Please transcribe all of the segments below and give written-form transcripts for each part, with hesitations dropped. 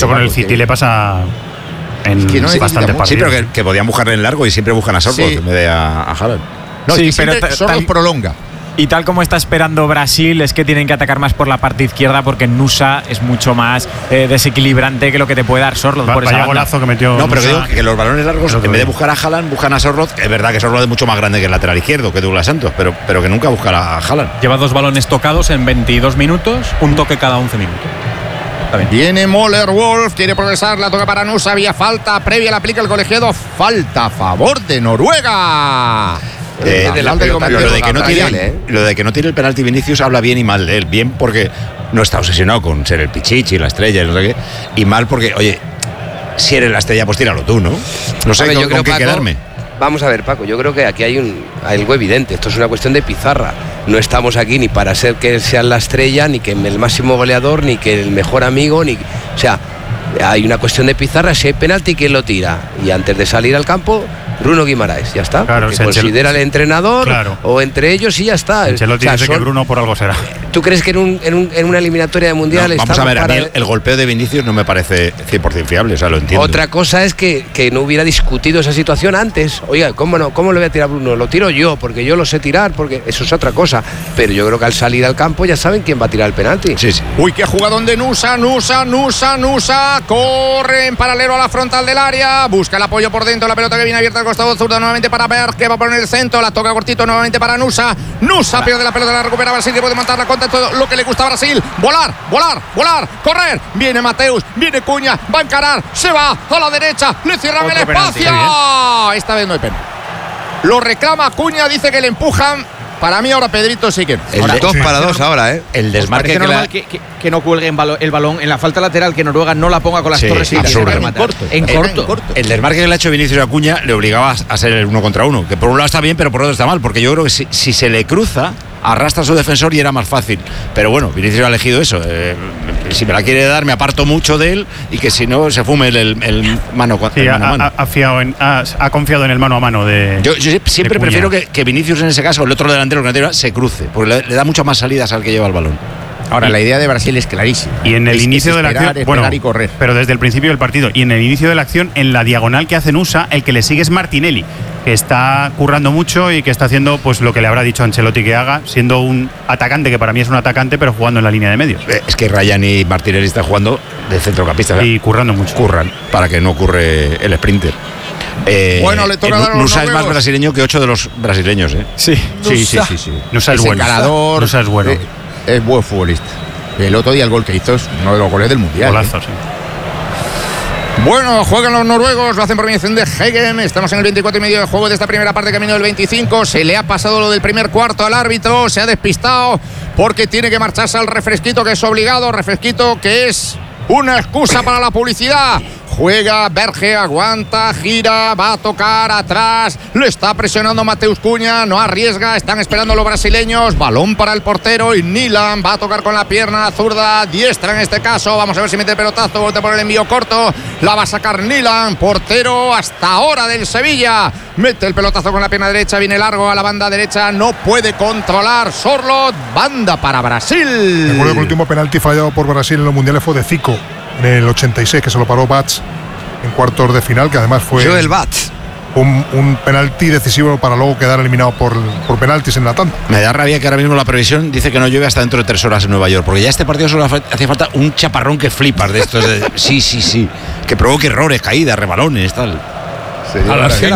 Eso con el City le pasa en bastante partidos. Sí, pero que podían buscarle en largo y siempre buscan a Sorloth en vez de a Haaland. No, sí, pero Sorloth prolonga. Y tal como está esperando Brasil, es que tienen que atacar más por la parte izquierda porque Nusa es mucho más desequilibrante que lo que te puede dar Sorloth. Por ese golazo que metió. No, pero digo que los balones largos, en vez de buscar a Haaland, buscan a Sorloth. Es verdad que Sorloth es mucho más grande que el lateral izquierdo, que Douglas Santos, pero que nunca buscan a Haaland. Lleva 2 balones tocados en 22 minutos, un toque cada 11 minutos. Viene Möller-Wolf, quiere progresar, la toca para Nusa, había falta previa, la aplica el colegiado, falta a favor de Noruega. Lo de que no tiene el penalti Vinicius habla bien y mal de él. Bien porque no está obsesionado con ser el pichichi, la estrella y no sé qué. Y mal porque, oye, si eres la estrella, pues tíralo tú, ¿no? No sé con qué quedarme. Vamos a ver, Paco, yo creo que aquí hay algo evidente. Esto es una cuestión de pizarra. No estamos aquí ni para ser que sean la estrella, ni que el máximo goleador, ni que el mejor amigo, o sea, hay una cuestión de pizarra. Si hay penalti, ¿quién lo tira? Y antes de salir al campo, Bruno Guimaraes, ya está. Claro, que considera el entrenador, o entre ellos, y ya está. Ancelotti dice que Bruno por algo será. ¿Tú crees que en una eliminatoria de mundial vamos a ver, a mí el golpeo de Vinicius no me parece 100% fiable, o sea, lo entiendo. Otra cosa es que no hubiera discutido esa situación antes. Oiga, ¿cómo le voy a tirar a Bruno? Lo tiro yo, porque yo lo sé tirar, porque eso es otra cosa. Pero yo creo que al salir al campo ya saben quién va a tirar el penalti. Sí. Uy, qué jugadón de Nusa. Corre en paralelo a la frontal del área. Busca el apoyo por dentro, la pelota que viene abierta al costado zurdo nuevamente para Berg, que va a poner el centro, la toca cortito nuevamente para Nusa. Pierde la pelota, la recupera Brasil, que puede montarla contra todo lo que le gusta a Brasil. Volar, correr. Viene Mateus, viene Cunha, va a encarar, se va a la derecha, le cierran el espacio. Esta vez no hay pena. Lo reclama Cunha, dice que le empujan. Para mí ahora Pedrito sí que. El 2-2 ahora, ¿eh? El desmarque que no cuelgue el balón en la falta lateral, que Noruega no la ponga con las torres y en corto. El desmarque que le ha hecho Vinicius a Acuña le obligaba a ser el 1 contra 1, que por un lado está bien, pero por otro está mal, porque yo creo que si se le cruza, arrastra a su defensor y era más fácil. Pero bueno, Vinicius ha elegido eso. Si me la quiere dar, me aparto mucho de él y que si no, se fume el mano a mano. Ha confiado en el mano a mano de. Yo siempre prefiero que Vinicius en ese caso, el otro delantero que se cruce, porque le da muchas más salidas al que lleva el balón. Ahora, la idea de Brasil es clarísima. Y en el inicio de la acción, esperar y correr. Pero desde el principio del partido, y en el inicio de la acción, en la diagonal que hace Nusa, el que le sigue es Martinelli, que está currando mucho y que está haciendo pues lo que le habrá dicho Ancelotti que haga, siendo un atacante, que para mí es un atacante, pero jugando en la línea de medios. Es que Ryan y Martinelli están jugando de centrocampista. Y currando mucho. Curran, para que no ocurre el sprinter. Bueno, le toca dar Nusa es más brasileño que 8 de los brasileños, ¿eh? Sí. Nusa es bueno. Escalador, Nusa es bueno. Es buen futbolista. El otro día el gol que hizo es uno de los goles del mundial. Golazo, sí. Bueno, juegan los noruegos, lo hacen por mediación de Hegen. Estamos en el 24 y medio de juego de esta primera parte, camino del 25. Se le ha pasado lo del primer cuarto al árbitro, se ha despistado porque tiene que marcharse al refresquito, que es obligado, refresquito que es una excusa para la publicidad. Juega Berge, aguanta, gira, va a tocar atrás, lo está presionando Mateus Cunha, no arriesga, están esperando los brasileños, balón para el portero y Nilan va a tocar con la pierna zurda, diestra en este caso, vamos a ver si mete el pelotazo, vuelve por el envío corto, la va a sacar Nilan, portero hasta ahora del Sevilla, mete el pelotazo con la pierna derecha, viene largo a la banda derecha, no puede controlar Sorloth, banda para Brasil. Recuerdo que el último penalti fallado por Brasil en los mundiales fue de Zico, en el 86, que se lo paró Bats en cuartos de final, que además fue Joel Bats, un penalti decisivo para luego quedar eliminado por penaltis en la tanda. Me da rabia que ahora mismo la previsión dice que no llueve hasta dentro de 3 horas en Nueva York, porque ya este partido solo hacía falta un chaparrón que flipas de estos sí, que provoque errores, caídas, rebalones, tal. A las 5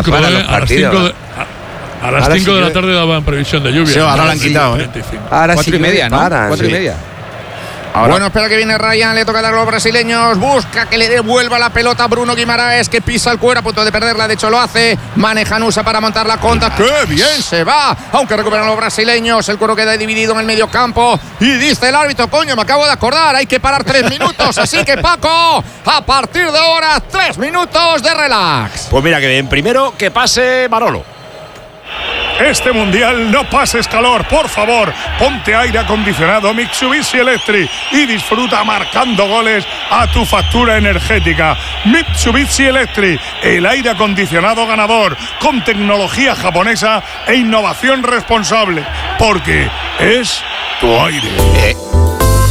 de la tarde daban previsión de lluvia. Sí, ahora la han quitado, Ahora 4 y media, ¿no? 4 y media. Ahora. Bueno, espera que viene Ryan, le toca dar a los brasileños, busca que le devuelva la pelota a Bruno Guimaraes, que pisa el cuero a punto de perderla, de hecho lo hace, maneja Nusa para montar la contra, ¡qué bien se va! Aunque recuperan los brasileños, el cuero queda dividido en el medio campo y dice el árbitro, coño, me acabo de acordar, hay que parar 3 minutos, así que Paco, a partir de ahora 3 minutos de relax. Pues mira que bien, primero que pase Manolo. Este mundial no pases calor, por favor, ponte aire acondicionado Mitsubishi Electric y disfruta marcando goles a tu factura energética. Mitsubishi Electric, el aire acondicionado ganador, con tecnología japonesa e innovación responsable, porque es tu aire.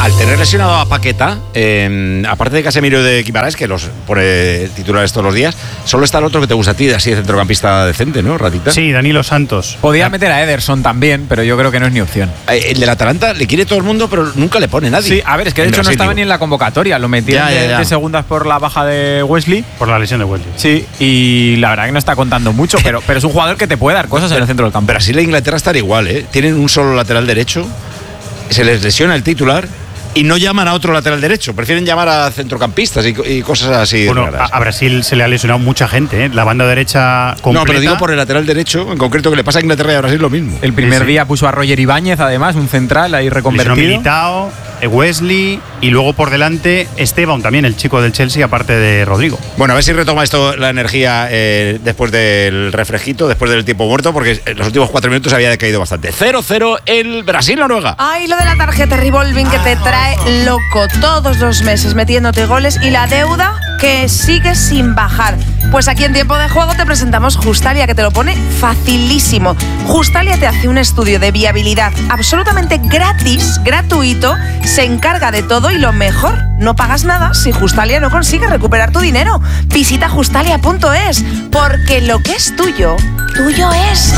Al tener lesionado a Paqueta, aparte de Casemiro y de Guimaraes, que los pone titulares todos los días, solo está el otro que te gusta a ti, así de centrocampista decente, ¿no, Ratita? Sí, Danilo Santos. Podía meter a Ederson también, pero yo creo que no es ni opción. El del Atalanta le quiere todo el mundo, pero nunca le pone nadie. Sí, a ver, es que de hecho no estaba ni en la convocatoria, lo metían de segundas por la baja de Wesley. Por la lesión de Wesley. Sí, y la verdad que no está contando mucho, pero es un jugador que te puede dar cosas en el centro del campo. Brasil e Inglaterra están igual, ¿eh? Tienen un solo lateral derecho, se les lesiona el titular y no llaman a otro lateral derecho, prefieren llamar a centrocampistas y cosas así. Bueno, a Brasil se le ha lesionado mucha gente, ¿eh? La banda derecha completa. No, pero digo por el lateral derecho, en concreto, que le pasa a Inglaterra y a Brasil lo mismo. El primer día puso a Roger Ibáñez, además, un central ahí reconvertido. Militao, Wesley y luego por delante Esteban, también el chico del Chelsea, aparte de Rodrigo. Bueno, a ver si retoma esto la energía después del refresquito, después del tiempo muerto, porque en los últimos 4 minutos había decaído bastante. 0-0 el Brasil-Noruega. Ay, lo de la tarjeta revolving que te trae loco todos los meses metiéndote goles y la deuda que sigue sin bajar. Pues aquí en Tiempo de Juego te presentamos Justalia, que te lo pone facilísimo. Justalia te hace un estudio de viabilidad absolutamente gratis, gratuito, se encarga de todo y lo mejor, no pagas nada si Justalia no consigue recuperar tu dinero. Visita justalia.es, porque lo que es tuyo, tuyo es.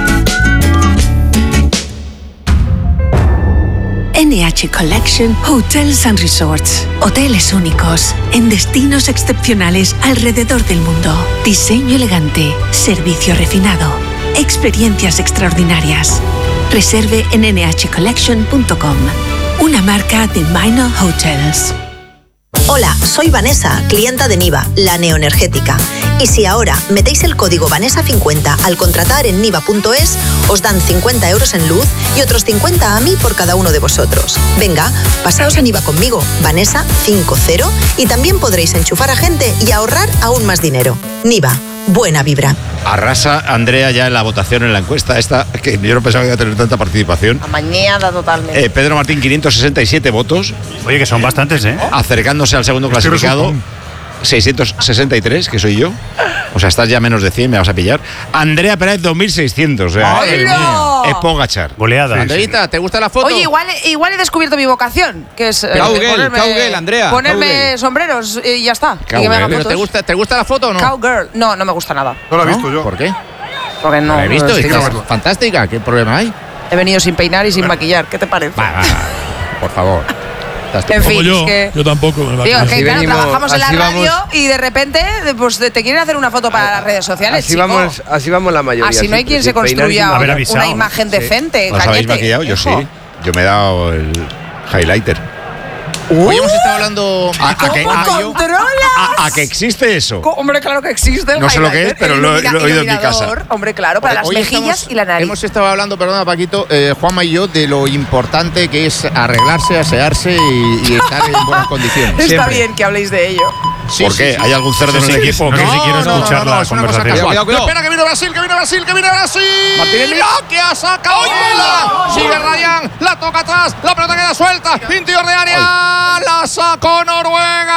NH Collection Hotels and Resorts. Hoteles únicos, en destinos excepcionales alrededor del mundo. Diseño elegante, servicio refinado, experiencias extraordinarias. Reserve en nhcollection.com. Una marca de Minor Hotels. Hola, soy Vanessa, clienta de Niva, la neoenergética. Y si ahora metéis el código Vanessa50 al contratar en niva.es, os dan 50 euros en luz y otros 50 a mí por cada uno de vosotros. Venga, pasaos a Niva conmigo, Vanessa50, y también podréis enchufar a gente y ahorrar aún más dinero. Niva, buena vibra. Arrasa Andrea ya en la votación, en la encuesta esta, que yo no pensaba que iba a tener tanta participación. Amañada totalmente. Pedro Martín, 567 votos. Oye, que son bastantes, ¿eh? Acercándose al segundo clasificado, 663, que soy yo. O sea, estás ya menos de 100, me vas a pillar. Andrea Pérez, 2600. O sea, es Pogachar. Goleada. Andreita, ¿te gusta la foto? Oye, igual he descubierto mi vocación, que es Cowgirl, Andrea. Ponerme sombreros y ya está. Y que me hagan ¿Pero fotos. te gusta la foto o no? Cowgirl. No, no me gusta nada. No la he visto yo. ¿Por qué? Porque no. ¿La he visto? Es Es fantástica. ¿Qué problema hay? He venido sin peinar y sin maquillar. ¿Qué te parece? Va, por favor. En fin, yo, es que, yo tampoco me digo, es que claro, venimos, trabajamos en la radio vamos, y de repente pues, te quieren hacer una foto para las redes sociales. Así vamos la mayoría. Así no hay quien se construya una imagen decente. ¿Os habéis maquillado? Yo sí. Yo me he dado el highlighter. Hoy hemos estado hablando. ¿A que existe eso? Hombre, claro que existe. No sé lo que es, pero lo he oído en mi casa. Hombre, claro, para las mejillas y la nariz. Hemos estado hablando, perdona Paquito, Juanma y yo, de lo importante que es arreglarse, asearse y estar en buenas condiciones. Está siempre. bien que habléis de ello. ¿Por qué? ¿Hay algún cerdo en el equipo? No sé si quiero escuchar la conversación. Cuidado. Espera, que viene Brasil, que viene Brasil, que viene Brasil. Martinelli. Que ha sacado bola. Sigue Ryan, la toca atrás, la pelota queda suelta. Interior de área, la sacó Noruega.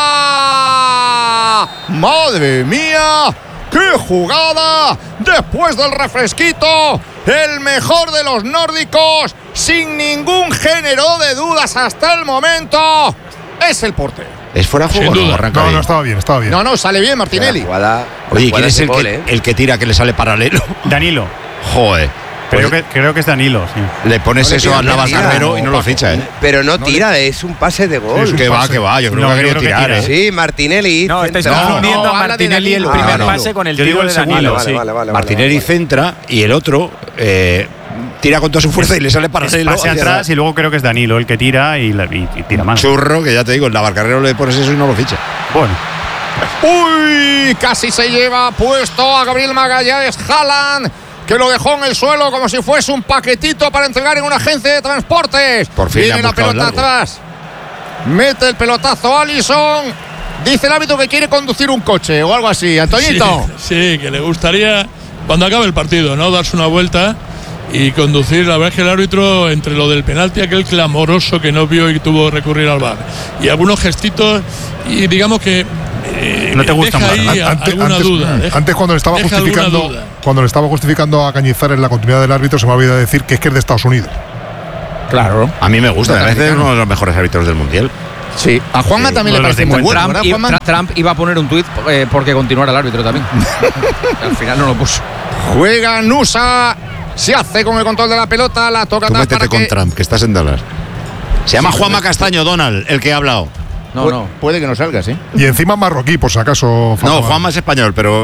Madre mía, qué jugada. Después del refresquito, el mejor de los nórdicos, sin ningún género de dudas hasta el momento, es el portero. ¿Es fuera de juego? No, estaba bien, estaba bien. No, sale bien Martinelli. Oye, ¿quién es el que tira, que le sale paralelo? Danilo. Joder. Creo que es Danilo, sí. Le pones eso a Navalcarnero y no lo ficha, ¿eh? Pero no tira, es un pase de gol. Que va, yo creo que ha querido tirar, ¿eh? Sí, Martinelli. No, estáis confundiendo a Martinelli el primer pase con el tiro de Danilo. Martinelli centra y el otro tira con toda su fuerza y le sale paralelo. Pase atrás y luego creo que es Danilo el que tira y tira mal. Churro, que ya te digo, el Navalcarnero le pones eso y no lo ficha. Bueno. ¡Uy! Casi se lleva puesto a Gabriel Magallanes Haaland, que lo dejó en el suelo como si fuese un paquetito para entregar en una agencia de transportes. Por fin viene la pelota atrás. Mete el pelotazo Alisson. Dice el árbitro que quiere conducir un coche o algo así. Antoñito. Sí, que le gustaría, cuando acabe el partido, ¿no? Darse una vuelta y conducir. La verdad es que el árbitro, entre lo del penalti, aquel clamoroso que no vio y tuvo que recurrir al VAR, y algunos gestitos, y digamos que no te gusta más. Alguna duda. Antes cuando le estaba justificando a Cañizares la continuidad del árbitro, se me ha olvidado decir que es de Estados Unidos. Claro. A mí me gusta, me parece uno de los mejores árbitros del Mundial. Sí, a Juanma también le parece muy bueno. Trump iba a poner un tuit porque continuara el árbitro también. Al final no lo puso. Juega Nusa, se hace con el control de la pelota, la toca atrás. Métete con Trump, que estás en Dallas. Se llama Juanma Castaño, Donald, el que ha hablado. No. Puede que no salgas, ¿eh? Y encima marroquí, por si acaso. No, Juanma es español, pero.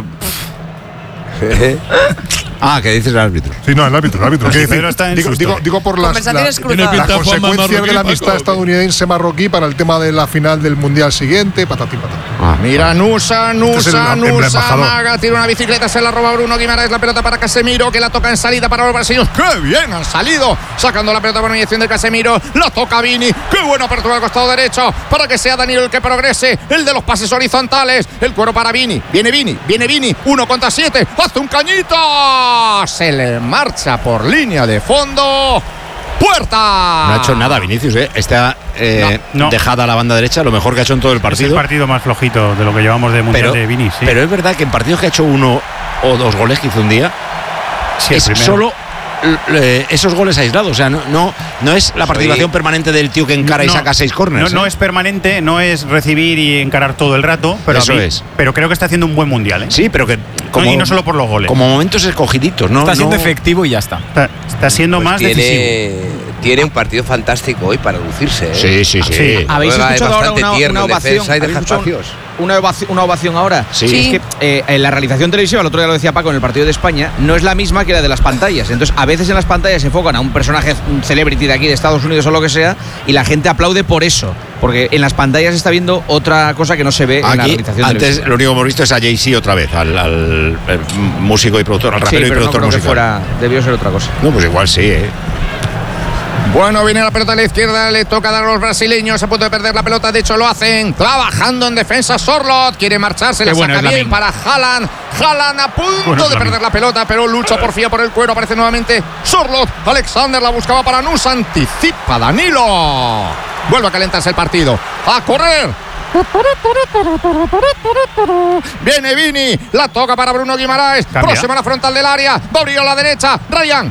¿qué dices el árbitro? Sí, no, el árbitro. ¿Qué dice? Digo por las consecuencias de la amistad estadounidense-marroquí para el tema de la final del Mundial siguiente. Patatín, patatán. Mira, Nusa, amaga, tira una bicicleta, se la roba Bruno Guimaraes, la pelota para Casemiro, que la toca en salida para los brasileños. ¡Qué bien han salido! Sacando la pelota por mediación de Casemiro, la toca Vini. ¡Qué buena apertura al costado derecho! Para que sea Danilo el que progrese, el de los pases horizontales. El cuero para Vini. Viene Vini. 1 contra 7. ¡Hace un cañito! Se le marcha por línea de fondo. ¡Puerta! No ha hecho nada Vinicius, ¿eh? Está dejada a la banda derecha, lo mejor que ha hecho en todo el partido. Es el partido más flojito de lo que llevamos de Mundial de Vini, sí. Pero es verdad que en partidos que ha hecho 1 o 2 goles que hizo un día, es solo esos goles aislados. O sea, no es la participación permanente del tío que encara y saca 6 córneres. No es permanente, no es recibir y encarar todo el rato, pero pero creo que está haciendo un buen Mundial, ¿eh? Sí, pero que y no solo por los goles. Como momentos escogiditos, ¿no? Está siendo efectivo y ya está. Está siendo más decisivo. Tiene un partido fantástico hoy para lucirse, ¿eh? Sí. ¿Habéis escuchado ahora una ovación? Una ovación ahora. Sí. Es que en la realización televisiva, el otro día lo decía Paco, en el partido de España, no es la misma que la de las pantallas. Entonces, a veces en las pantallas se enfocan a un personaje, un celebrity de aquí, de Estados Unidos o lo que sea, y la gente aplaude por eso. Porque en las pantallas se está viendo otra cosa que no se ve en la realización antes televisiva. Lo único que hemos visto es a Jay-Z otra vez, al músico y productor, al rapero y productor musical. Debió ser otra cosa. No, pues igual sí, ¿eh? Bueno, viene la pelota a la izquierda, le toca dar a los brasileños, a punto de perder la pelota, de hecho lo hacen, trabajando en defensa Sorloth, quiere marcharse, la saca bien para Haaland a punto de perder la pelota, pero lucha porfía por el cuero, aparece nuevamente Sorloth, Alexander la buscaba para Nusa, anticipa Danilo, vuelve a calentarse el partido, a correr. Viene Vini, la toca para Bruno Guimaraes, próxima a la frontal del área, va a abrir a la derecha, Ryan,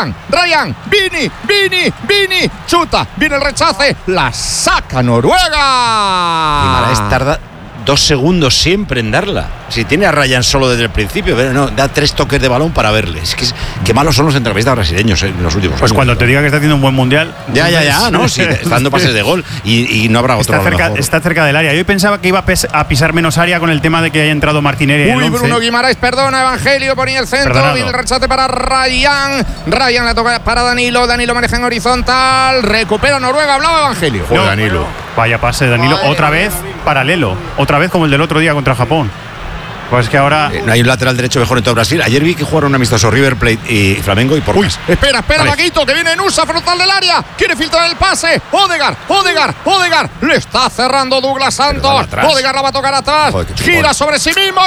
Vini, chuta, viene el rechace, la saca Noruega. Guimaraes tarda 2 segundos siempre en darla. Si tiene a Ryan solo desde el principio, pero no, da 3 toques de balón para verle. Es que qué malos son los centrocampistas brasileños en los últimos años. Cuando te diga que está haciendo un buen Mundial. Ya, ¿no? Sí, está dando pases de gol y no habrá otro. Está cerca del área. Yo pensaba que iba a pisar menos área con el tema de que haya entrado Martinelli. Bruno Guimaraes, perdona, Evangelio ponía el centro, viene el rechace para Ryan la toca para Danilo maneja en horizontal, recupera Noruega, hablaba Evangelio. Danilo. Vaya pase de Danilo, otra vez paralelo, otra vez como el del otro día contra Japón. Pues es que ahora no hay un lateral derecho mejor en todo Brasil. Ayer vi que jugaron un amistoso River Plate y Flamengo y por espera, Vaguito, que viene Nusa, frontal del área, quiere filtrar el pase, Odegaard, le está cerrando Douglas Santos, Odegaard la va a tocar atrás, gira sobre sí mismo,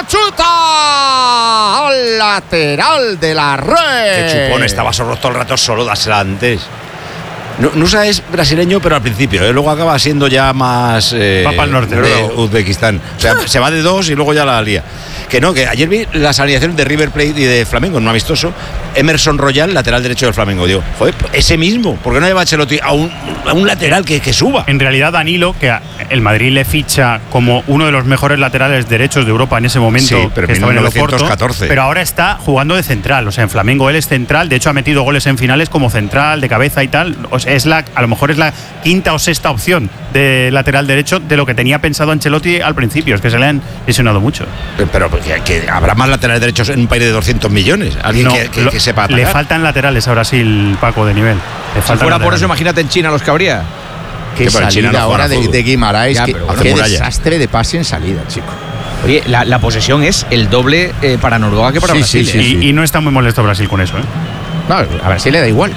chuta al lateral de la red. Qué chupón, estaba Sorloth todo el rato solo, dásela antes. Nusa es brasileño, pero al principio, luego acaba siendo ya más Papa al norte, de Uzbekistán. O sea, se va de 2 y luego ya la lía. Que ayer vi las alineaciones de River Plate y de Flamengo en un amistoso. Emerson Royal, lateral derecho del Flamengo. Digo, joder, ese mismo, ¿por qué no lleva Ancelotti a un lateral que suba? En realidad, Danilo, que el Madrid le ficha como uno de los mejores laterales derechos de Europa en ese momento, sí, pero que estaba en el Oporto, pero ahora está jugando de central. O sea, en Flamengo él es central. De hecho, ha metido goles en finales como central, de cabeza y tal. O sea, a lo mejor es la quinta o sexta opción de lateral derecho de lo que tenía pensado Ancelotti al principio. Es que se le han lesionado mucho. Pero que habrá más laterales derechos en un país de 200 millones. Alguien que sepa atacar. Le faltan laterales a Brasil, Paco, de nivel. Si fuera por eso, imagínate en China los que habría. Qué salida ahora de Guimaraes. Qué desastre de pase en salida, chico. Oye, la posesión es el doble para Noruega que para Brasil. Sí. Y no está muy molesto Brasil con eso, ¿eh? No, a Brasil le da igual.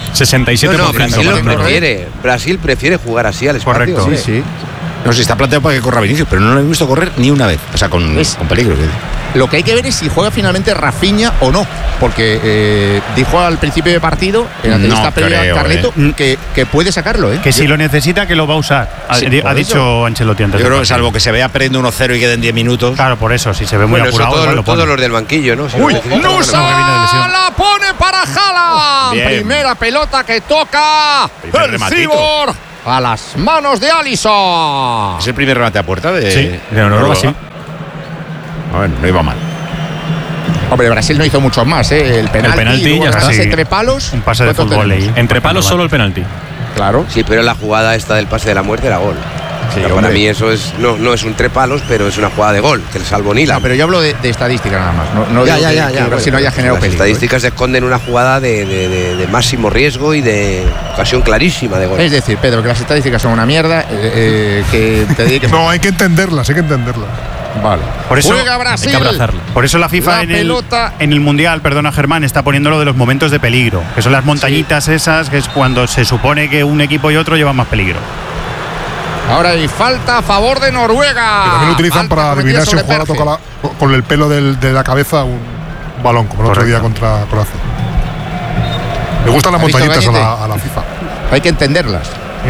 67%. Brasil prefiere jugar así al espacio. Correcto. Sí. No sé, está planteado para que corra Vinicius, pero no lo he visto correr ni una vez. O sea, con peligro. Lo que hay que ver es si juega finalmente Rafinha o no. Porque dijo al principio de partido, en la entrevista previa a Carleto, que puede sacarlo, ¿eh? Que si lo necesita, que lo va a usar. Ha dicho Ancelotti antes. Yo creo que salvo que se vea perdiendo 1-0 y queden 10 minutos. Claro, por eso, si se ve muy apurado. Todos los del banquillo, ¿no? Nusa, la pone para Haaland. Primera pelota que toca el Cibor a las manos de Alisson. ¿Es el primer remate a puerta de Noruega? Sí. Bueno, no iba mal. Hombre, Brasil no hizo mucho más, ¿eh? El penalti ya está. Entre palos. Un pase de fútbol ahí. Entre palos solo el penalti. Claro. Sí, pero la jugada esta del pase de la muerte era gol. Sí, para mí eso no es un trepalos, pero es una jugada de gol, que el salvo Nila. No, pero yo hablo de estadística nada más. No ya. Si no haya generado peligro. Las estadísticas se esconden en una jugada de máximo riesgo y de ocasión clarísima de gol. Es decir, Pedro, que las estadísticas son una mierda, que te dediques. No, hay que entenderlas. Vale. Por eso juega Brasil. Hay que abrazarla. Por eso la FIFA en el Mundial, perdona Germán, está poniendo lo de los momentos de peligro, que son las montañitas esas, que es cuando se supone que un equipo y otro llevan más peligro. Ahora hay falta a favor de Noruega. Que también lo utilizan para adivinar si un jugador toca con el pelo de la cabeza un balón, como el otro día contra Croacia. Me gustan las montañitas a la FIFA. Hay que entenderlas.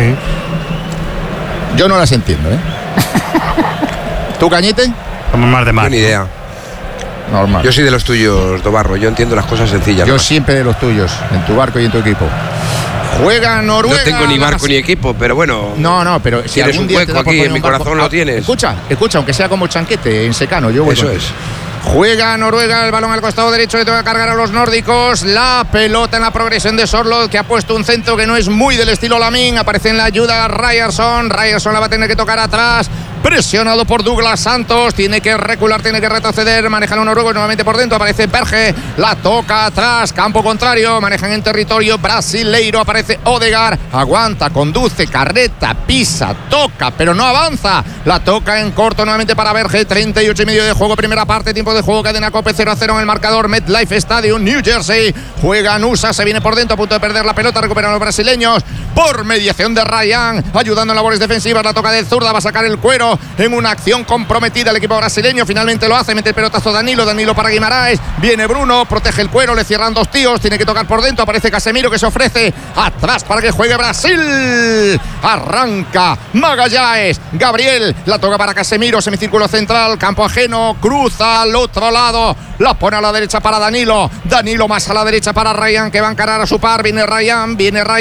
Yo no las entiendo, ¿eh? ¿Tú, Cañete? Somos más de mar. Buena idea. Normal. Yo soy de los tuyos, Dobarro. Yo entiendo las cosas sencillas. Yo siempre de los tuyos, en tu barco y en tu equipo. Juega Noruega. No tengo ni barco ni equipo, pero bueno. No, pero si tienes un hueco aquí en mi corazón, lo tienes. Escucha, aunque sea como chanquete, en secano. Eso es. Juega Noruega, el balón al costado derecho, le toca cargar a los nórdicos. La pelota en la progresión de Sorloth, que ha puesto un centro que no es muy del estilo Lamín. Aparece en la ayuda Ryerson. Ryerson la va a tener que tocar atrás. Presionado por Douglas Santos, tiene que recular, tiene que retroceder, manejan los noruegos nuevamente por dentro, aparece Berge, la toca atrás, campo contrario, manejan en territorio brasileiro, aparece Odegaard, aguanta, conduce, carreta, pisa, toca, pero no avanza, la toca en corto nuevamente para Berge, 38 y medio de juego, primera parte, tiempo de juego, cadena Cope 0-0 en el marcador, MetLife Stadium, New Jersey, juega Nusa, se viene por dentro, a punto de perder la pelota, recuperan los brasileños, por mediación de Ryan, ayudando en labores defensivas, la toca de zurda, va a sacar el cuero, en una acción comprometida el equipo brasileño, finalmente lo hace, mete el pelotazo Danilo para Guimaraes, viene Bruno, protege el cuero, le cierran dos tíos, tiene que tocar por dentro, aparece Casemiro que se ofrece atrás para que juegue Brasil, arranca Magallanes, Gabriel, la toca para Casemiro, semicírculo central, campo ajeno, cruza al otro lado, la pone a la derecha para Danilo más a la derecha para Ryan, que va a encarar a su par, viene Ryan,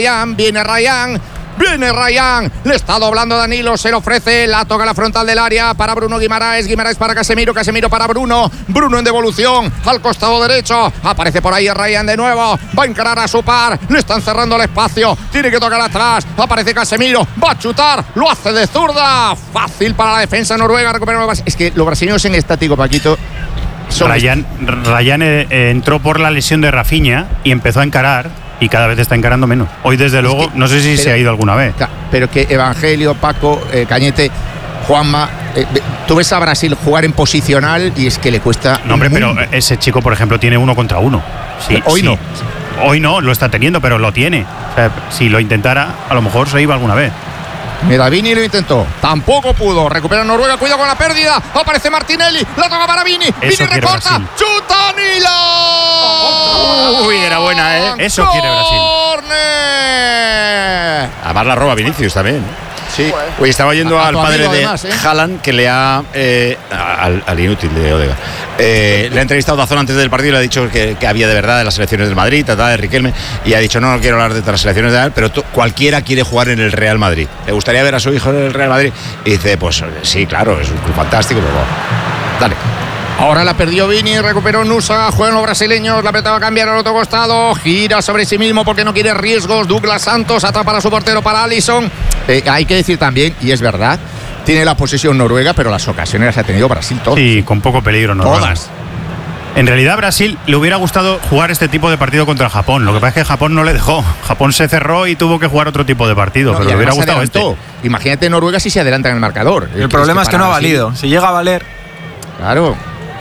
le está doblando Danilo, se le ofrece, la toca a la frontal del área para Bruno Guimaraes para Casemiro para Bruno en devolución al costado derecho, aparece por ahí Ryan de nuevo, va a encarar a su par, le están cerrando el espacio, tiene que tocar atrás, aparece Casemiro, va a chutar, lo hace de zurda, fácil para la defensa noruega, es que los brasileños en estático, Paquito. Ryan entró por la lesión de Rafinha y empezó a encarar. Y cada vez está encarando menos. Hoy, desde luego, no sé si se ha ido alguna vez. Pero que Evangelio, Paco, Cañete, Juanma, tú ves a Brasil jugar en posicional y es que le cuesta. No, hombre, pero ese chico, por ejemplo, tiene 1 contra 1. Sí, hoy no. Hoy no, lo está teniendo, pero lo tiene. O sea, si lo intentara, a lo mejor se iba alguna vez. Mira, Vini lo intentó, tampoco pudo. Recupera Noruega, cuidado con la pérdida. Aparece Martinelli, la toca para Vini. Vini recorta, chuta Nilo. Uy, era buena, ¿eh? Eso quiere Brasil. Además la roba Vinicius también. Sí. Oye, estaba oyendo al padre de Haaland, que le ha al inútil de Odegaard. Le ha entrevistado Dazón antes del partido y le ha dicho que había de verdad de las selecciones del Madrid, de Riquelme, y ha dicho no quiero hablar de las selecciones de él, pero cualquiera quiere jugar en el Real Madrid. ¿Le gustaría ver a su hijo en el Real Madrid? Y dice, pues sí, claro, es un club fantástico, pero dale. Ahora la perdió Vini, recuperó Nusa, juegan los brasileños, la pelota va a cambiar al otro costado, gira sobre sí mismo porque no quiere riesgos, Douglas Santos atrapa a su portero para Alisson. Hay que decir también, y es verdad, tiene la posesión Noruega, pero las ocasiones las ha tenido Brasil todas. Sí, con poco peligro Noruega. Todas. En realidad a Brasil le hubiera gustado jugar este tipo de partido contra Japón. Lo que pasa es que Japón no le dejó. Japón se cerró y tuvo que jugar otro tipo de partido, pero le hubiera gustado Imagínate Noruega si se adelanta en el marcador. El problema es que no ha valido. Si llega a valer. Claro.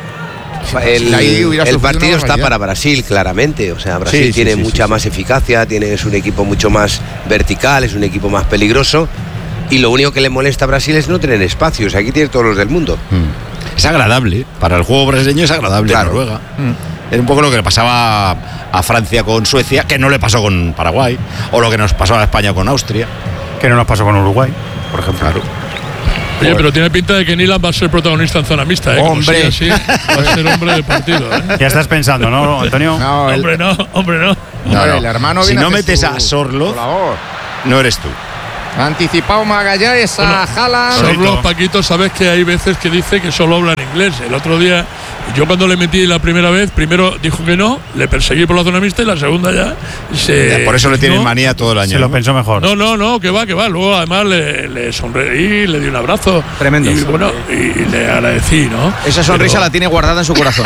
El partido está para Brasil, claramente. O sea, Brasil tiene mucha más eficacia, es un equipo mucho más vertical, es un equipo más peligroso. Y lo único que le molesta a Brasil es no tener espacios. Aquí tiene todos los del mundo. Es agradable. Para el juego brasileño es agradable, claro. Noruega. Es un poco lo que le pasaba a Francia con Suecia, que no le pasó con Paraguay, o lo que nos pasó a España con Austria. Que no nos pasó con Uruguay, por ejemplo. Claro. Oye, pero tiene pinta de que Nilan va a ser protagonista en zona mixta, ¿eh? Hombre. Así, va a ser hombre de partido, ¿eh? Ya estás pensando, ¿no, Antonio? No, Hombre, no. el hermano Si viene no hacer metes su a Sorloz, labor. no eres tú. Anticipado Magallanes a Haaland. Sorloz, Paquito, sabes que hay veces que dice que solo habla en inglés. El otro día, yo cuando le metí la primera vez, primero dijo que no, le perseguí por la zona mixta y la segunda ya Por eso le tienen manía todo el año. Se lo pensó mejor. No, que va. Luego además le sonreí, le di un abrazo. Tremendo. Y bueno, y le agradecí, ¿no? Esa sonrisa la tiene guardada en su corazón.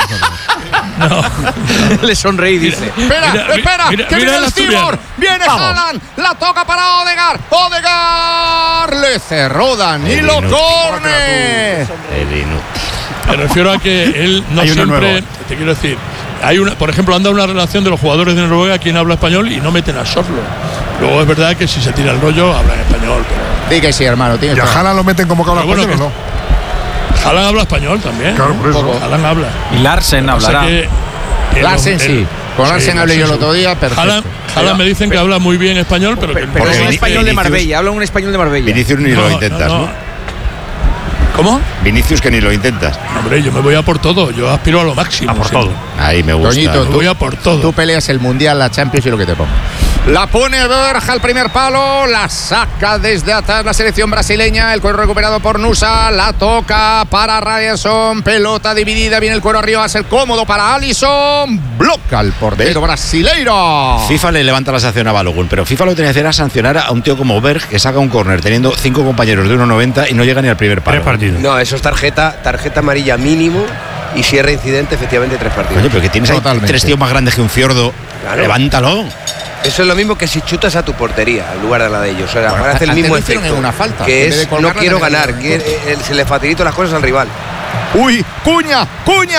Le sonreí, dice. Espera, que viene el Tibor. Viene Haaland, la toca para Odegaard. Odegaard le cerró Danilo Corne. Me refiero a que él no siempre, te quiero decir, por ejemplo, anda una relación de los jugadores de Noruega, quien habla español y no meten a Sorloz. Luego es verdad que si se tira el rollo, habla en español. Di que sí, hermano. ¿Y a Haaland lo meten como que habla español o no? Haaland habla español también. Claro, por eso. Haaland habla. Y Larsen hablará. Larsen sí. Con Larsen hablé yo el otro día, perfecto. Haaland me dicen que habla muy bien español, pero es un español de Marbella, habla un español de Marbella. Vinicius ni lo intentas, ¿no? ¿Cómo? Vinicius que ni lo intentas. Hombre, yo me voy a por todo, yo aspiro a lo máximo. A por todo. Ahí me gusta. Toñito, Me voy a por todo. Tú peleas el Mundial, la Champions y lo que te ponga. La pone Berja al primer palo, la saca desde atrás la selección brasileña, el cuero recuperado por Nusa, la toca para Ryerson, pelota dividida, viene el cuero arriba, va a ser cómodo para Alisson, bloca al portero brasileiro. FIFA le levanta la sanción a Balogun, pero FIFA lo que tenía que hacer era sancionar a un tío como Berg que saca un córner teniendo 5 compañeros de 1,90 y no llega ni al primer palo. 3 partidos. No, eso es tarjeta amarilla mínimo y si es reincidente, efectivamente 3 partidos. Oye, pero que tienes ahí 3 tíos más grandes que un fiordo. Claro. Levántalo. Eso es lo mismo que si chutas a tu portería en lugar de la de ellos. O sea, bueno, hace el mismo efecto. Una falta, que es no quiero ganar, que se le facilito las cosas al rival. Uy, Cuña,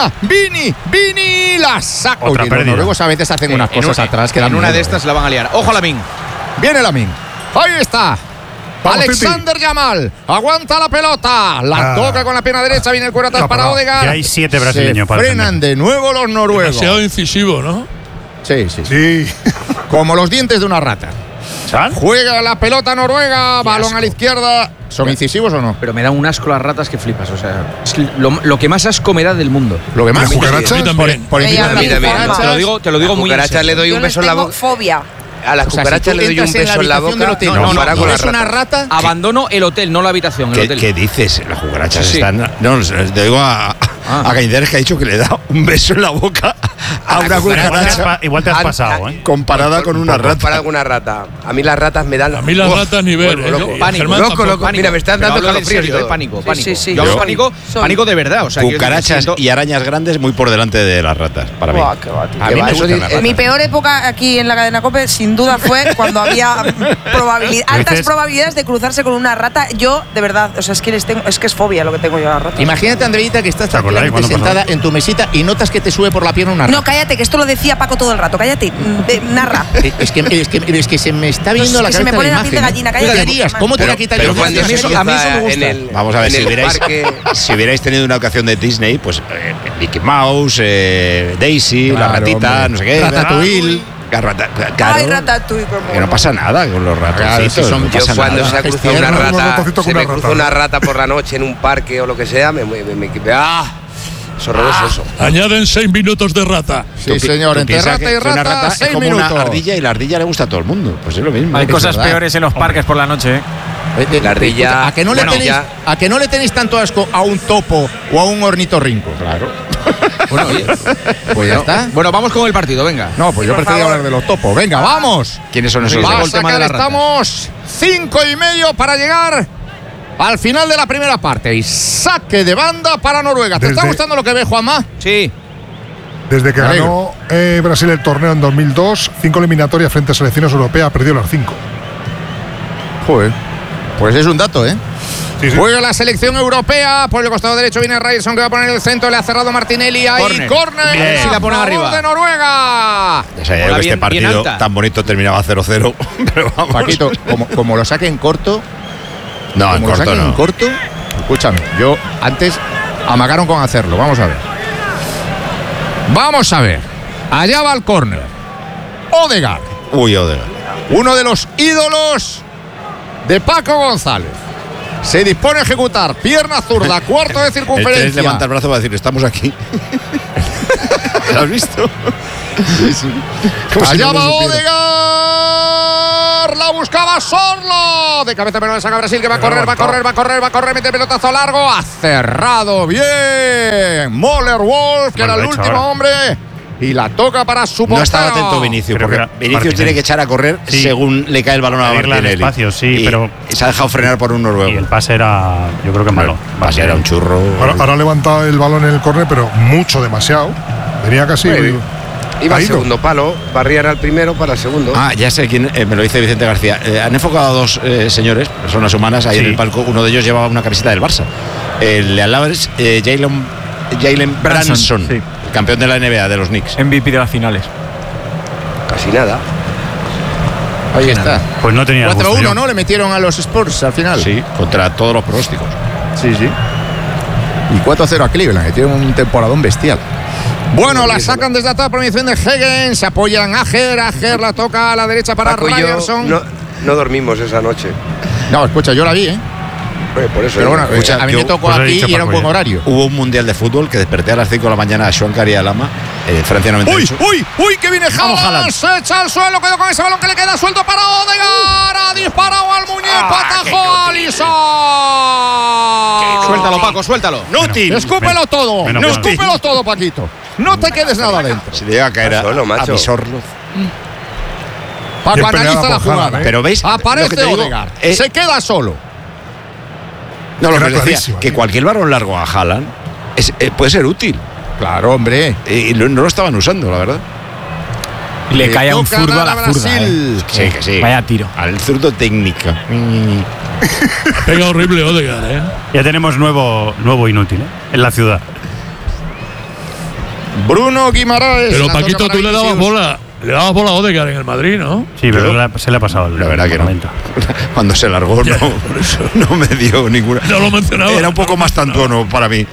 Vini, la saca. Otra Oye, pérdida. Los noruegos a veces hacen unas cosas atrás que en dan una miedo. de estas la van a liar. Ojo a Lamin. Viene Lamin. Ahí está. Alexander Yamal aguanta la pelota, la toca con la pierna derecha, viene el cuero atrás para Odegaard. Ya hay 7 brasileños para frenan de nuevo los noruegos. Demasiado incisivo, ¿no? Sí. Como los dientes de una rata. ¿Sal? Juega la pelota noruega, balón a la izquierda. ¿Son incisivos o no? Pero me da un asco las ratas que flipas. O sea, es lo que más asco me da del mundo. Lo que más. ¿Cucarachas? Por encima de A mí también. Te lo digo muy en cucaracha serio. le doy un beso en la boca. Fobia. A las cucarachas le doy un beso en la boca. No, ¿Es una rata? Abandono el hotel, no la habitación. El hotel. ¿Qué dices? Las cucarachas Sí. están. No, te digo a Cañizares que ha dicho que le da un beso en la boca a una cucaracha. Igual te has pasado, ¿eh? Comparada con una rata. Comparada con una rata. A mí las ratas me dan. A mí las ratas ni ver. Pánico. Loco. Mira, me están dando calofríos y todo. Pánico. Sí. Yo hablo pánico de verdad. O sea, Cucarachas y arañas grandes muy por delante de las ratas, para mí. A mí me gustan las ratas. Mi peor época aquí en la cadena COPE sin duda fue cuando había altas probabilidades de cruzarse con una rata. Yo, de verdad, o sea, es que es fobia lo que tengo yo a las ratas. Imagínate, Andreita, que estás tranquilamente sentada en tu mesita y notas que te sube por la pierna una rata. No, cállate, que esto lo decía Paco todo el rato. Cállate, narra. Es que se me está viendo la cabeza se me pone la piel de imagen. gallina, cállate. ¿Qué harías? ¿Cómo te la quitarías? Pero cuando A mí eso me gusta. Vamos a ver, si hubierais tenido una ocasión de Disney, pues Mickey Mouse, Daisy, la ratita, hombre. no sé qué. Ratatouille. Ay, Ratatouille. Que no pasa nada con los ratoncitos. No Yo pasa cuando nada. se ha cruzado una rata, se me cruza una rata por la noche en un parque o lo que sea, es horroroso eso. Añaden 6 minutos de rata. Sí, señor, entre rata y una rata, 6 es como minutos. una ardilla y la ardilla le gusta a todo el mundo. Pues es lo mismo. Hay cosas peores en los parques por la noche. La ardilla. ¿A que no le tenéis tanto asco a un topo o a un ornitorrinco? Claro. Bueno, oye, Pues ya está. Bueno, vamos con el partido, venga. No, pues yo prefería hablar de los topos. Venga, vamos. ¿Quiénes son esos? Va a el tema de sacar, las ratas. estamos 5:30 para llegar al final de la primera parte. Y saque de banda para Noruega. ¿Te está gustando lo que ve, Juanma? Sí. Desde que ganó Brasil el torneo en 2002, 5 eliminatorias frente a selecciones europeas, ha perdido las 5. Joder. Pues es un dato, ¿eh? Sí. Juega la selección europea. Por el costado derecho viene Ryerson, que va a poner el centro. Le ha cerrado Martinelli. Ahí, córner. Si la ponen arriba. De Noruega. Ya sabía yo que este partido tan bonito terminaba 0-0. Pero vamos. Paquito, como lo saquen corto. No, en corto no. En corto, escúchame. Yo antes amagaron con hacerlo. Vamos a ver. Allá va el córner. Odegaard. Uy, Odegaard. Uno de los ídolos de Paco González. Se dispone a ejecutar. Pierna zurda, cuarto de circunferencia. El 3 levanta el brazo para decir, estamos aquí. ¿Lo has visto? Sí. Allá va Odegaard. La buscaba Sorlo. De cabeza pero le saca Brasil, que va a correr. Mete pelotazo largo. Ha cerrado bien Möller Wolf, que era el último hombre. Y la toca para su portero. No estaba atento Vinicius, porque Vinicius tiene que echar a correr según le cae el balón a Martinelli. Espacio, sí, pero se ha dejado frenar por un noruego. Y el pase era, yo creo que malo. El pase era un churro. Ahora ha levantado el balón en el córner, pero demasiado. Venía casi. Iba al segundo palo, Barría era el primero para el segundo. Ya sé quién, me lo dice Vicente García. Han enfocado a dos señores, personas humanas, ahí en el palco. Uno de ellos llevaba una camiseta del Barça. El de al lado es Jalen Branson, el campeón de la NBA, de los Knicks. MVP de las finales. Casi nada. Ahí está. Pues no tenía 4-1, ¿no? Le metieron a los Spurs al final. Sí, contra todos los pronósticos. Sí. Y 4-0 a Cleveland, que tiene un temporadón bestial. Bueno, la sacan desde atrás por mediación de Hegen. Se apoyan a Ager la toca a la derecha para Ryerson. No dormimos esa noche. No, escucha, yo la vi, Por eso. Pero bueno, a mí me tocó aquí y era un buen horario. Hubo un mundial de fútbol que desperté a las 5 de la mañana a Joan Caria Lama, Francia 98. ¡Uy! Que viene Haaland. Se echa al suelo, quedó con ese balón que le queda suelto para Odegaard. Ha disparado al muñeco, atajó a Alisson. Suéltalo, Paco, suéltalo. ¡Nútil! Escúpelo todo. Escúpelo todo, Paquito. No te quedes nada dentro. Se le llega a caer a Visorlo. Paco, analiza la jugada. Pero veis, aparece Odegaard. Se queda solo. No, lo que decía, que cualquier balón largo a Haaland puede ser útil. Claro, hombre. Y no lo estaban usando, la verdad. Le cae a un zurdo a la zurda. Sí, que sí. Vaya tiro. Al zurdo técnica. Pega horrible Odegaard, Ya tenemos nuevo inútil, en la ciudad. Bruno Guimaraes. Pero Paquito, tú le dabas bola a Odegaard en el Madrid, ¿no? Sí, pero se le ha pasado. La verdad que no. Cuando se largó no me dio ninguna. No lo mencionaba. Era un poco más tantuono para mí.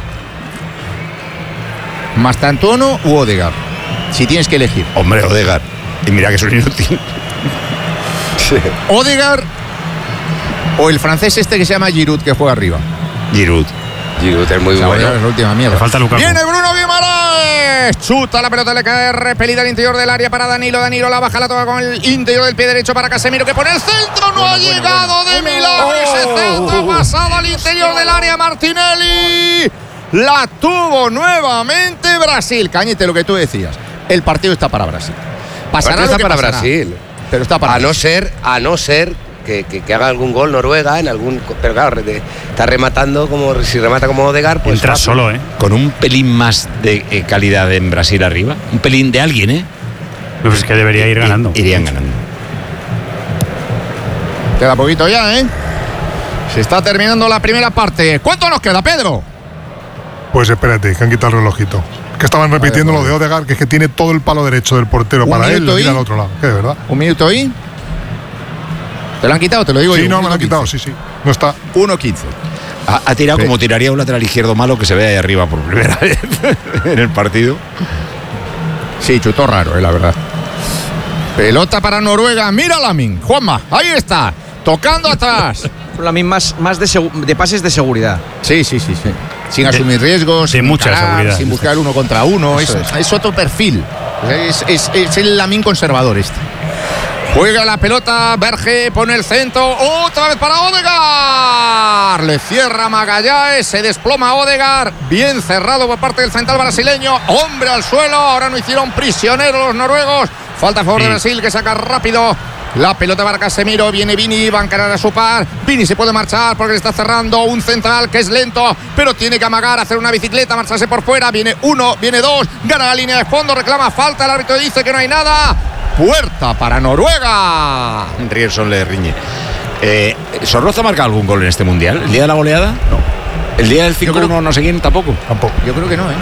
¿Más tantuono u Odegaard? Si tienes que elegir. Hombre, Odegaard. Y mira que es un inútil. Sí. Odegaard o el francés que se llama Giroud, que juega arriba. Giroud es muy bueno. Es la última mierda. Falta Lukaku. Viene Bruno Guimaraes. Chuta la pelota, le cae repelida al interior del área para Danilo. Danilo la baja, la toca con el interior del pie derecho para Casemiro, que pone el centro. No ha llegado de milagro ese centro. Pasado al interior del área Martinelli. La tuvo nuevamente Brasil. Cañete, lo que tú decías. El partido está para Brasil. Pasará lo que para Brasil. Pero está para a no ser que haga algún gol Noruega en algún. Pero claro, está rematando como si remata como Odegaard, pues. Entra solo, Con un pelín más de calidad en Brasil arriba. Un pelín de alguien, Pues es que debería ir ganando. Irían ganando. Queda poquito ya, Se está terminando la primera parte. ¿Cuánto nos queda, Pedro? Pues espérate, que han quitado el relojito. Que estaban repitiendo lo de Odegaard, que es que tiene todo el palo derecho del portero para él y al otro lado. Que de verdad. Un minuto y. ¿Te lo han quitado? Te lo digo yo. Sí, no, me lo han quitado, sí. No está. 1-15. Ha tirado como tiraría un lateral izquierdo malo que se ve ahí arriba por primera vez en el partido. Sí, chutó raro, la verdad. Pelota para Noruega. Mira Lamin. Juanma, ahí está. Tocando atrás. Lamin más de pases de seguridad. Sí. Sin asumir riesgos. Sin mucha seguridad. Sin buscar uno contra uno. Es otro perfil. Es el Lamin conservador este. Juega la pelota, Berge pone el centro, otra vez para Odegaard. Le cierra Magallanes, se desploma Odegaard. Bien cerrado por parte del central brasileño. Hombre al suelo, ahora no hicieron prisioneros los noruegos. Falta a favor de Brasil, que saca rápido la pelota para Casemiro. Viene Vini, va a encarar a su par. Vini se puede marchar porque le está cerrando un central que es lento, pero tiene que amagar, hacer una bicicleta, marcharse por fuera. Viene uno, viene dos, gana la línea de fondo, reclama falta. El árbitro dice que no hay nada. Puerta para Noruega. Ryerson le riñe. ¿Sorloza marca algún gol en este mundial? ¿El día de la goleada? No. ¿El día del 5-1 no sé quién? Tampoco. Yo creo que no,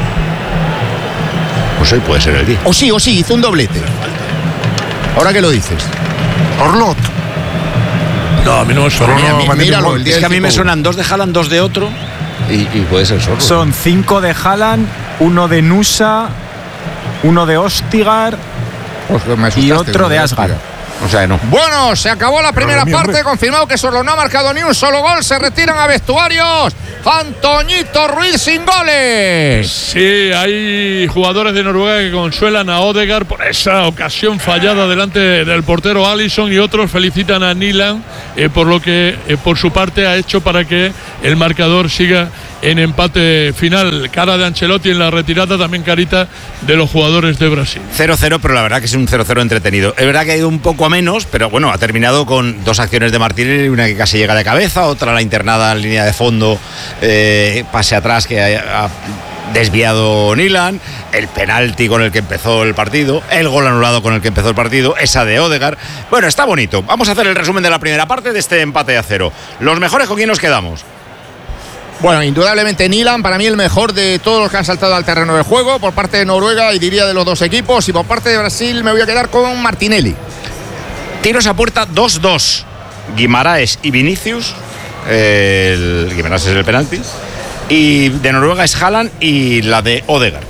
Pues hoy puede ser el día. O sí, hizo un doblete. Ahora que lo dices. Orlot. No, a mí no me suena. Míralo, es que a mí me suenan 2 de Haaland, 2 de otro. Y puede ser Sorloth. Son 5 de Haaland, 1 de Nusa, 1 de Ostigar y otro de Asgard. O sea, no. Bueno, se acabó la primera parte. Confirmado que Sorlo no ha marcado ni un solo gol. Se retiran a vestuarios. Antoñito Ruiz sin goles. Sí, hay jugadores de Noruega que consuelan a Odegaard por esa ocasión fallada delante del portero Alisson, y otros felicitan a Nyland por lo que por su parte ha hecho para que el marcador siga en empate final. Cara de Ancelotti en la retirada, también carita de los jugadores de Brasil. 0-0, pero la verdad que es un 0-0 entretenido. Es verdad que ha ido un poco a menos, pero bueno, ha terminado con dos acciones de Martínez, una que casi llega de cabeza, otra la internada en línea de fondo, pase atrás que ha desviado Nyland, el penalti con el que empezó el partido, el gol anulado con el que empezó el partido, esa de Odegaard. Bueno, está bonito. Vamos a hacer el resumen de la primera parte de este empate a 0. Los mejores, ¿con quién nos quedamos? Bueno, indudablemente Nyland, para mí el mejor de todos los que han saltado al terreno de juego por parte de Noruega, y diría de los dos equipos, y por parte de Brasil me voy a quedar con Martinelli. Tiros a puerta 2-2. Guimaraes y Vinicius. Guimaraes es el penalti. Y de Noruega es Haaland y la de Odegaard.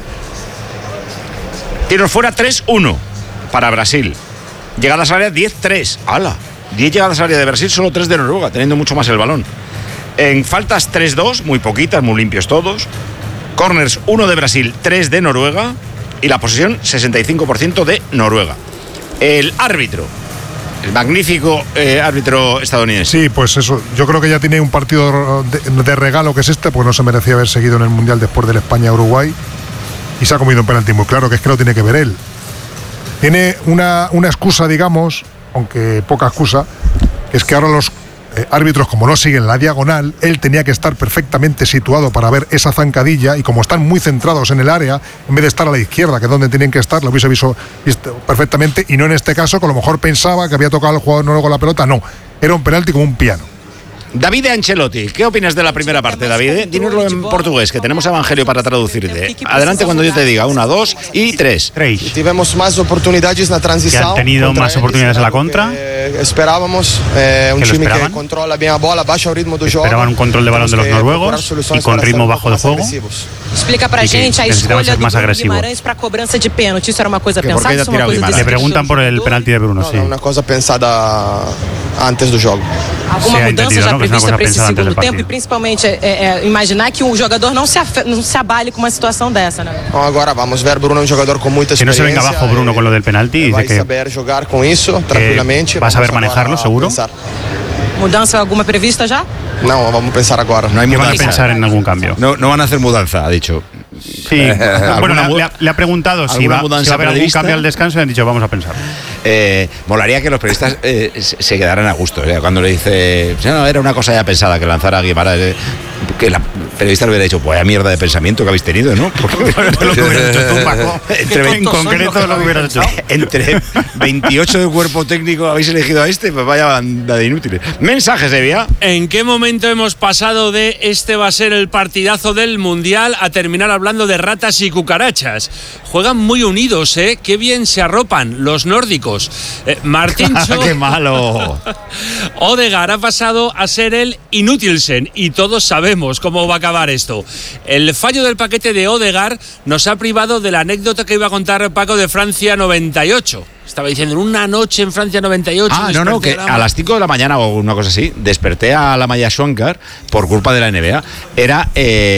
Tiros fuera 3-1 para Brasil. Llegadas al área 10-3. ¡Hala! 10 llegadas al área de Brasil, solo 3 de Noruega, teniendo mucho más el balón. En faltas 3-2, muy poquitas, muy limpios todos. Corners 1 de Brasil, 3 de Noruega. Y la posesión 65% de Noruega. El árbitro, el magnífico árbitro estadounidense. Sí, pues eso, yo creo que ya tiene un partido de regalo que es este, pues no se merecía haber seguido en el Mundial después del España-Uruguay, y se ha comido un penalti muy claro, que es que lo tiene que ver él. Tiene una excusa, digamos, aunque poca excusa, que es que ahora los árbitros, como no siguen la diagonal, él tenía que estar perfectamente situado para ver esa zancadilla, y como están muy centrados en el área, en vez de estar a la izquierda, que es donde tienen que estar, lo hubiese visto perfectamente, y no en este caso, que a lo mejor pensaba que había tocado al jugador noruego la pelota. No, era un penalti como un piano. David Ancelotti, ¿qué opinas de la primera parte, David? Dínoslo en portugués, que tenemos Evangelio para traducirte. Adelante cuando yo te diga 1, 2 y 3. Tivemos más oportunidades en la transición. ¿Que han tenido más oportunidades en la contra? Esperábamos un time que controla bien la bola, baja el ritmo del juego. Esperaban un control de balón de los noruegos y con ritmo bajo de juego. Explica pra gente a escolha do Guimarães para cobrança de pênalti. ¿Eso era una cosa pensada? Le preguntan por el penalti de Bruno, sí. Una cosa pensada antes del juego. Alguma mudança já prevista para esse segundo tempo, e principalmente imaginar que um jogador não se abale com uma situação dessa, né? Agora vamos ver Bruno, un jogador con mucha experiencia. Que no se venga abajo Bruno con lo del penalti, dice que saber jugar con eso tranquilamente. Va a saber manejarlo, seguro. Mudança alguma prevista já? No, vamos a pensar ahora. No hay mudanza. Van a pensar en algún cambio. No van a hacer mudanza, ha dicho. Sí, bueno, le ha preguntado si va a haber algún cambio al descanso, y han dicho vamos a pensar. Molaría que los periodistas se quedaran a gusto. Cuando le dice, no, era una cosa ya pensada que lanzara a Guimarães, que la periodista le hubiera dicho, pues mierda de pensamiento que habéis tenido, ¿no? Porque lo que hubieras hecho tú, Paco. En concreto lo que hubieras hecho. Entre 28 de cuerpo técnico habéis elegido a este, pues vaya banda de inútiles. Mensajes, Evia. ¿En qué momento hemos pasado de este va a ser el partidazo del Mundial a terminar hablando de ratas y cucarachas? Juegan muy unidos, ¿eh? Qué bien se arropan los nórdicos. Martíncho. ¡Qué malo! Odegaard ha pasado a ser el Inútilsen, y todos sabemos cómo va a acabar esto. El fallo del paquete de Odegaard nos ha privado de la anécdota que iba a contar Paco de Francia 98. Estaba diciendo, en una noche en Francia 98... no, que a las 5 de la mañana o una cosa así, desperté a la Maya Schwankar por culpa de la NBA. Era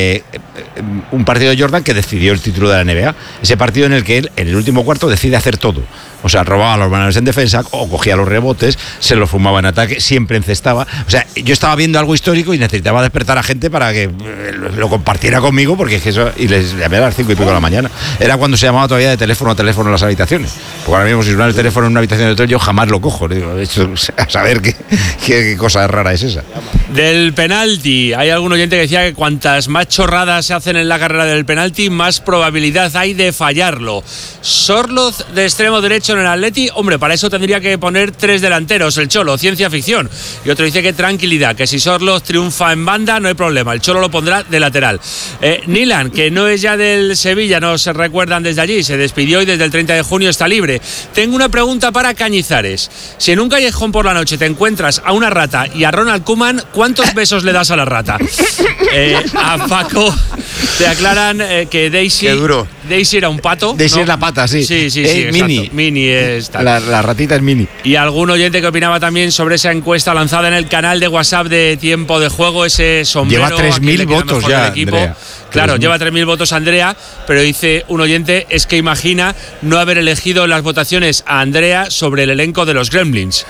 un partido de Jordan que decidió el título de la NBA. Ese partido en el que él, en el último cuarto, decide hacer todo. O sea, robaba los balones en defensa, o cogía los rebotes, se los fumaba en ataque, siempre encestaba. O sea, yo estaba viendo algo histórico y necesitaba despertar a gente para que lo compartiera conmigo, porque es que eso... Y les llamé a las 5 y pico de la mañana. Era cuando se llamaba todavía de teléfono a teléfono en las habitaciones. Porque ahora mismo, si suena el teléfono en una habitación de hotel, yo jamás lo cojo. Digo, a saber qué cosa rara es esa. Del penalti, hay algún oyente que decía que cuantas más chorradas se hacen en la carrera del penalti, más probabilidad hay de fallarlo. Sorloz de extremo derecho en el Atleti, hombre, para eso tendría que poner 3 delanteros, el Cholo, ciencia ficción. Y otro dice que tranquilidad, que si Sorloz triunfa en banda no hay problema, el Cholo lo pondrá de lateral. Nyland, que no es ya del Sevilla, nos recuerdan desde allí, se despidió y desde el 30 de junio está libre. Tengo una pregunta para Cañizares. Si en un callejón por la noche te encuentras a una rata y a Ronald Koeman, ¿cuántos besos le das a la rata? A Paco Te aclaran que Daisy era un pato. Daisy ¿no? es la pata, sí. Sí, Mini. Mini es tal. La ratita es Mini. Y algún oyente que opinaba también sobre esa encuesta lanzada en el canal de WhatsApp de Tiempo de Juego, ese sombrero. Lleva 3.000 votos ya, Andrea. Claro, lleva 3.000 votos Andrea, pero dice un oyente, es que imagina no haber elegido en las votaciones a Andrea sobre el elenco de los Gremlins.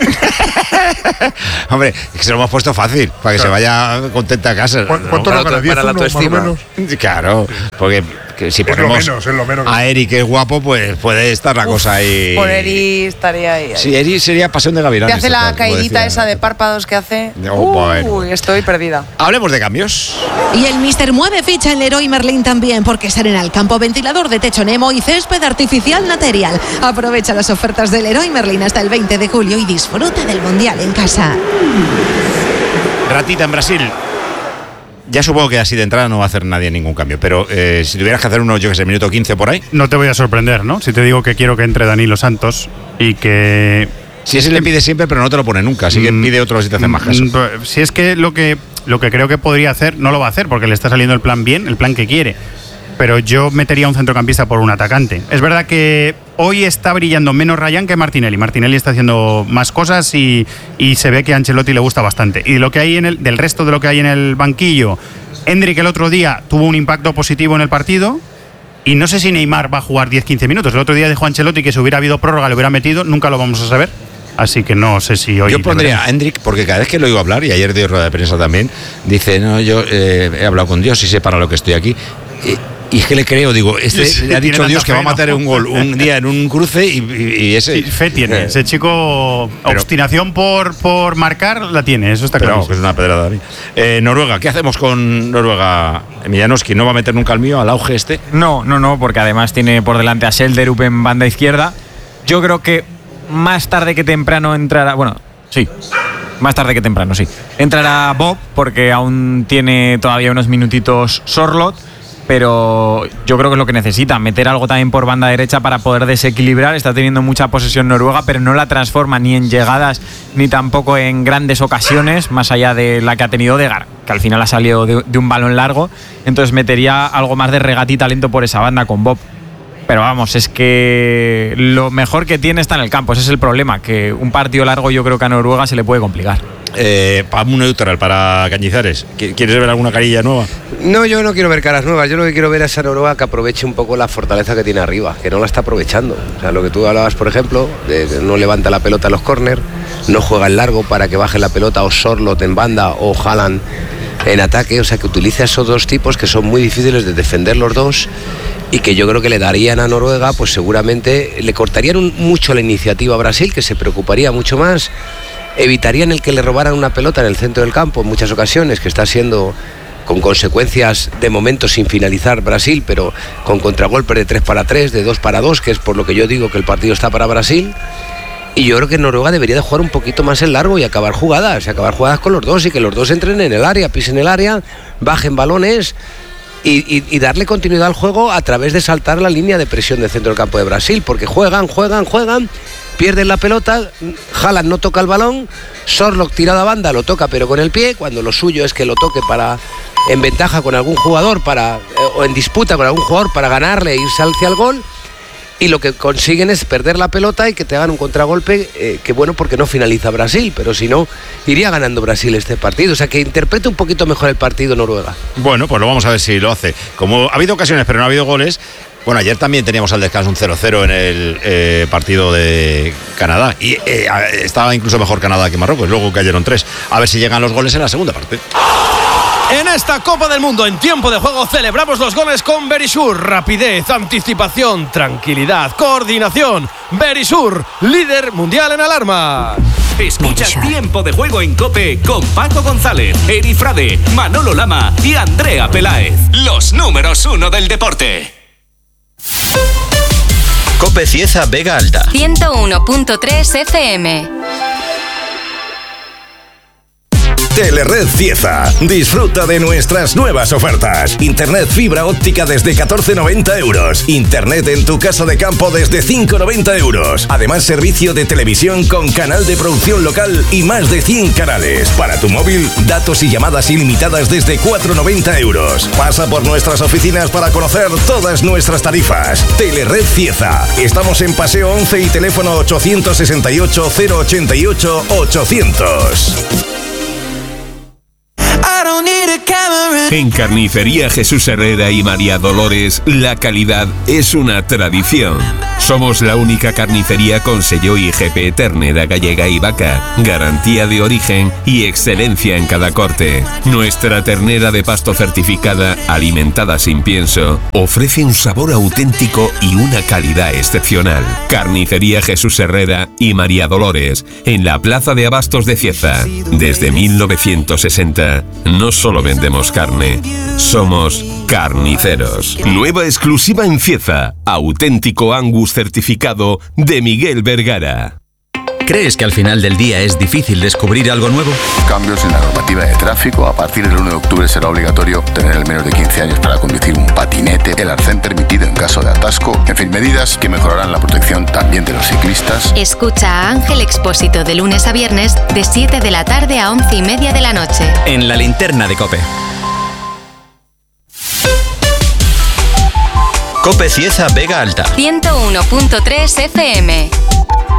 Hombre, es que se lo hemos puesto fácil, para que se vaya contenta a casa. ¿Cuánto lo gana? ¿10 más o menos? Claro, porque si ponemos lo menos. a Eric, que es guapo, pues puede estar la cosa ahí. Por Eric estaría ahí. Sí, Eric sería Pasión de Gavilanes. Te hace la caidita esa de párpados que hace. Bueno. Estoy perdida. Hablemos de cambios. Y el Mister mueve ficha en Leroy Merlin también, porque serena el campo, ventilador de techo Nemo y césped artificial Material. Aprovecha las ofertas de Leroy Merlin hasta el 20 de julio y disfruta del Mundial en casa. Ratita en Brasil. Ya supongo que así de entrada no va a hacer nadie ningún cambio, pero si tuvieras que hacer uno, yo que sé, minuto 15 por ahí. No te voy a sorprender, ¿no? Si te digo que quiero que entre Danilo Santos y que... Si ese le pide siempre, pero no te lo pone nunca, así que pide otro si te hace más caso. Si es que lo que creo que podría hacer, no lo va a hacer porque le está saliendo el plan bien, el plan que quiere. Pero yo metería un centrocampista por un atacante. Es verdad que hoy está brillando menos Ryan que Martinelli. Martinelli está haciendo más cosas y se ve que a Ancelotti le gusta bastante. Y lo que hay del resto de lo que hay en el banquillo, Endrick el otro día tuvo un impacto positivo en el partido. Y no sé si Neymar va a jugar 10-15 minutos. El otro día dijo Ancelotti que si hubiera habido prórroga le hubiera metido. Nunca lo vamos a saber. Así que no sé si hoy... Yo pondría a Endrick, porque cada vez que lo oigo hablar, y ayer dio rueda de prensa también, dice, no, yo he hablado con Dios y sé para lo que estoy aquí. Y es que le creo, digo, le ha dicho Dios que va a matar un gol un día en un cruce y ese... Sí, fe tiene, ese chico, obstinación por marcar la tiene, eso está claro. No, que es una pedrada. Noruega, ¿qué hacemos con Noruega? Emilianoski, ¿no va a meter nunca el mío al auge este? No, porque además tiene por delante a Selderup en banda izquierda. Yo creo que más tarde que temprano entrará... Bueno, sí, más tarde que temprano, sí. Entrará Bob, porque aún tiene todavía unos minutitos Sorloth, pero yo creo que es lo que necesita, meter algo también por banda derecha para poder desequilibrar. Está teniendo mucha posesión Noruega, pero no la transforma ni en llegadas ni tampoco en grandes ocasiones, más allá de la que ha tenido Degar, que al final ha salido de un balón largo. Entonces metería algo más de regate y talento por esa banda con Bob. Pero vamos, es que lo mejor que tiene está en el campo, ese es el problema, que un partido largo yo creo que a Noruega se le puede complicar. Para un neutral, para Cañizares, ¿quieres ver alguna carilla nueva? No, yo no quiero ver caras nuevas, yo lo que quiero ver es a Noruega que aproveche un poco la fortaleza que tiene arriba, que no la está aprovechando. O sea, lo que tú hablabas, por ejemplo, de no levanta la pelota en los córner, no juega en largo para que baje la pelota o Sorloth en banda o Haaland en ataque, o sea, que utiliza esos dos tipos que son muy difíciles de defender los dos y que yo creo que le darían a Noruega, pues seguramente le cortarían mucho la iniciativa a Brasil, que se preocuparía mucho más, evitarían el que le robaran una pelota en el centro del campo en muchas ocasiones, que está siendo con consecuencias de momento sin finalizar Brasil, pero con contragolpes de 3-3, de 2-2, que es por lo que yo digo que el partido está para Brasil. Y yo creo que Noruega debería de jugar un poquito más en largo y acabar jugadas con los dos y que los dos entren en el área, pisen el área, bajen balones y darle continuidad al juego a través de saltar la línea de presión del centro del campo de Brasil, porque juegan, pierden la pelota, Haaland no toca el balón, Sorloth tirado a banda lo toca pero con el pie, cuando lo suyo es que lo toque en ventaja con algún jugador o en disputa con algún jugador para ganarle e irse hacia el gol. Y lo que consiguen es perder la pelota y que te hagan un contragolpe, que bueno, porque no finaliza Brasil, pero si no, iría ganando Brasil este partido. O sea, que interprete un poquito mejor el partido Noruega. Bueno, pues lo vamos a ver si lo hace. Como ha habido ocasiones, pero no ha habido goles. Bueno, ayer también teníamos al descanso un 0-0 en el partido de Canadá. Y estaba incluso mejor Canadá que Marruecos. Luego cayeron 3. A ver si llegan los goles en la segunda parte. En esta Copa del Mundo, en tiempo de juego, celebramos los goles con Verisur. Rapidez, anticipación, tranquilidad, coordinación. Verisur, líder mundial en alarma. Escuchas Tiempo de Juego en COPE con Paco González, Eri Frade, Manolo Lama y Andrea Peláez. Los números 1 del deporte. COPE Cieza Vega Alta 101.3 FM. Telered Cieza. Disfruta de nuestras nuevas ofertas. Internet fibra óptica desde 14,90 euros. Internet en tu casa de campo desde 5,90 euros. Además, servicio de televisión con canal de producción local y más de 100 canales. Para tu móvil, datos y llamadas ilimitadas desde 4,90 euros. Pasa por nuestras oficinas para conocer todas nuestras tarifas. Telered Cieza. Estamos en Paseo 11 y teléfono 868 088 800. En Carnicería Jesús Herrera y María Dolores, la calidad es una tradición. Somos la única carnicería con sello IGP ternera gallega y vaca, garantía de origen y excelencia en cada corte. Nuestra ternera de pasto certificada, alimentada sin pienso, ofrece un sabor auténtico y una calidad excepcional. Carnicería Jesús Herrera y María Dolores, en la Plaza de Abastos de Cieza. Desde 1960, no solo vendemos carne, somos carniceros. Nueva exclusiva en Cieza, auténtico Angus certificado de Miguel Vergara. ¿Crees que al final del día es difícil descubrir algo nuevo? Cambios en la normativa de tráfico. A partir del 1 de octubre será obligatorio tener al menos de 15 años para conducir un patinete, el arcén permitido en caso de atasco, en fin, medidas que mejorarán la protección también de los ciclistas. Escucha a Ángel Expósito de lunes a viernes de 7 de la tarde a 11:30 de la noche. En la linterna de COPE. COPE Cieza Vega Alta. 101.3 FM.